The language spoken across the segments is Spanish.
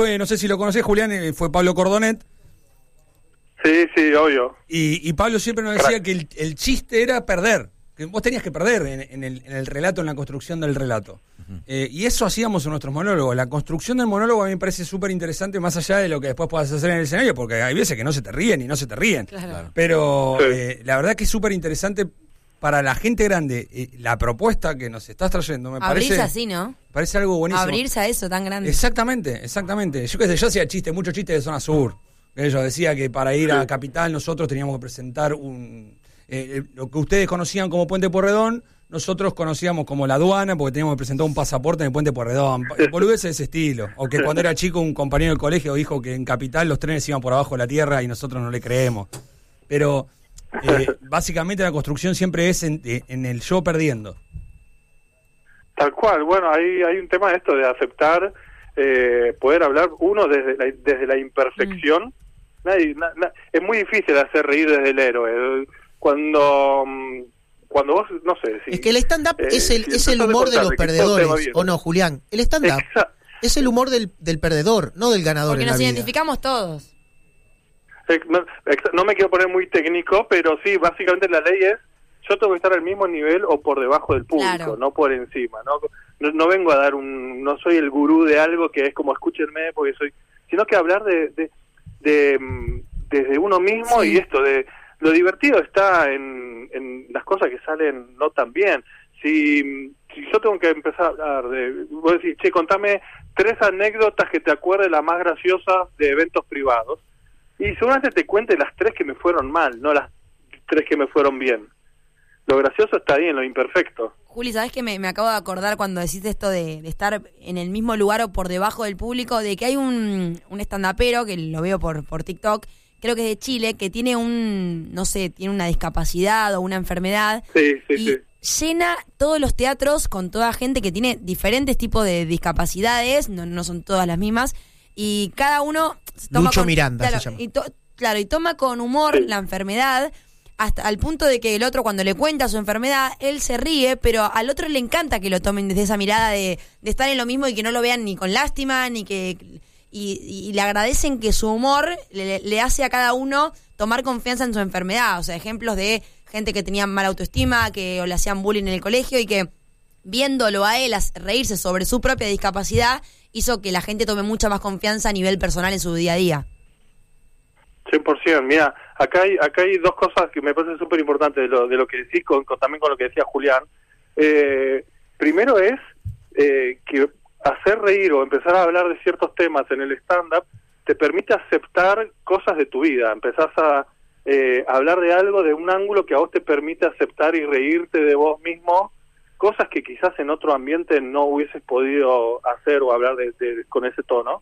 fue, no sé si lo conocés, Julián, fue Pablo Cordonet. Sí, obvio. Y Pablo siempre nos decía que el chiste era perder, que vos tenías que perder en el relato, en la construcción del relato. Y eso hacíamos en nuestros monólogos. La construcción del monólogo a mí me parece súper interesante, más allá de lo que después puedas hacer en el escenario, porque hay veces que no se te ríen y no se te ríen. Claro. Pero la verdad que es súper interesante para la gente grande. La propuesta que nos estás trayendo me Abrirse parece así, ¿no? Parece algo buenísimo. Abrirse a eso tan grande. Exactamente. Yo qué sé, yo hacía muchos chistes de zona sur. Yo decía que para ir a Capital nosotros teníamos que presentar lo que ustedes conocían como Puente Pueyrredón, nosotros conocíamos como la aduana, porque teníamos que presentar un pasaporte en el Puente Pueyrredón. Boludeces de ese estilo. O que cuando era chico un compañero del colegio dijo que en Capital los trenes iban por abajo de la tierra y nosotros no le creemos. Pero básicamente la construcción siempre es en el yo perdiendo. Tal cual. Bueno, hay un tema de esto de aceptar, poder hablar uno desde la imperfección. Es muy difícil hacer reír desde el héroe. Cuando vos, no sé... es que el stand-up es el humor de los perdedores, ¿o no, Julián? El stand-up es el humor del perdedor, no del ganador. Porque en la nos vida. Identificamos todos. No me quiero poner muy técnico, pero sí, básicamente la ley es, yo tengo que estar al mismo nivel o por debajo del público, claro, no por encima. No vengo a dar no soy el gurú de algo que es como escúchenme porque soy... Sino que hablar desde uno mismo, sí. Y esto de... Lo divertido está en las cosas que salen no tan bien. Si yo tengo que empezar a hablar vos decís, che, contame 3 anécdotas que te acuerdes, las más graciosas de eventos privados. Y seguramente te cuente las 3 que me fueron mal, no las 3 que me fueron bien. Lo gracioso está ahí en lo imperfecto. Juli, ¿sabés que me acabo de acordar cuando decís esto de estar en el mismo lugar o por debajo del público? De que hay un stand-upero, que lo veo por TikTok, creo que es de Chile, que tiene tiene una discapacidad o una enfermedad. Sí. Llena todos los teatros con toda gente que tiene diferentes tipos de discapacidades, no son todas las mismas, y cada uno toma Lucho Miranda se llama. Y toma con humor la enfermedad, hasta al punto de que el otro, cuando le cuenta su enfermedad, él se ríe, pero al otro le encanta que lo tomen desde esa mirada de estar en lo mismo y que no lo vean ni con lástima, ni que... Y le agradecen que su humor le hace a cada uno tomar confianza en su enfermedad. O sea, ejemplos de gente que tenía mala autoestima, que o le hacían bullying en el colegio y que viéndolo a él reírse sobre su propia discapacidad hizo que la gente tome mucha más confianza a nivel personal en su día a día. 100%. Mira, acá hay 2 cosas que me parecen súper importantes de lo que decís, también con lo que decía Julián. Primero es que hacer reír o empezar a hablar de ciertos temas en el stand-up te permite aceptar cosas de tu vida. Empezás a hablar de algo de un ángulo que a vos te permite aceptar y reírte de vos mismo, cosas que quizás en otro ambiente no hubieses podido hacer o hablar con ese tono.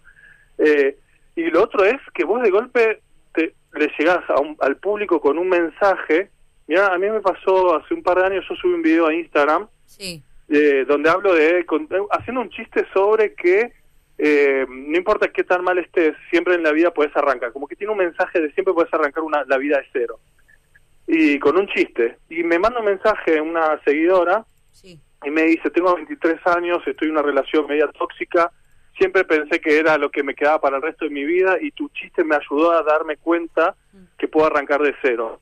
Y lo otro es que vos de golpe le llegás al público con un mensaje. Mirá, a mí me pasó hace un par de años, yo subí un video a Instagram, sí, donde hablo haciendo un chiste sobre que no importa qué tan mal estés, siempre en la vida puedes arrancar, como que tiene un mensaje de siempre puedes arrancar la vida de cero, y con un chiste, y me manda un mensaje una seguidora, sí, y me dice, tengo 23 años, estoy en una relación media tóxica, siempre pensé que era lo que me quedaba para el resto de mi vida, y tu chiste me ayudó a darme cuenta que puedo arrancar de cero.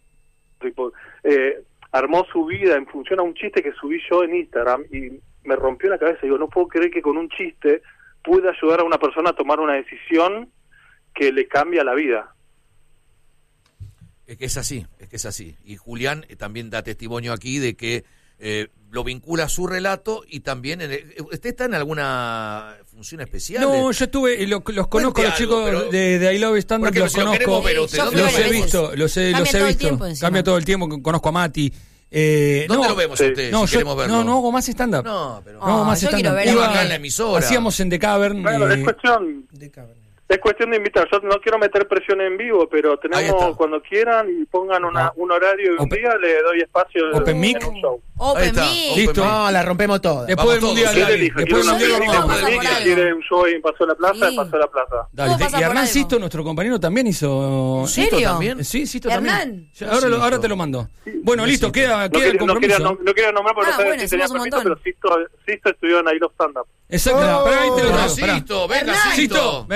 Armó su vida en función a un chiste que subí yo en Instagram y me rompió la cabeza. Digo, no puedo creer que con un chiste pude ayudar a una persona a tomar una decisión que le cambia la vida. Es que es así. Y Julián también da testimonio aquí de que lo vincula a su relato y también... ¿Usted está en alguna función especial? No, yo estuve, los conozco, los chicos de I Love Stand Up, los conozco, los he visto. Cambia todo el tiempo, conozco a Mati. ¿Dónde lo vemos a usted? No, si queremos verlo. No hago más stand-up. No, pero... No hago más yo stand-up. quiero verlo. Acá en la emisora. Hacíamos en The Cavern. Bueno, es cuestión de invitar. Yo no quiero meter presión en vivo, pero tenemos cuando quieran y pongan un horario y un día le doy espacio Open Mic. en un show. Open Mic. Listo. No, la rompemos toda. Después del mundial. Quiere un show en Pasó la Plaza, sí. Pasó la Plaza. Dale. Y Hernán Sisto, nuestro compañero, también hizo... ¿En serio? ¿Sisto también? Sí, Sisto también. Ahora te lo mando. Sí. Bueno, listo, queda el compromiso. No quería nombrar porque no sabía si tenía permiso, pero Sisto estudió en I Love Stand Up. Exacto, pero ahí te lo traigo. Sisto, venga, Sisto.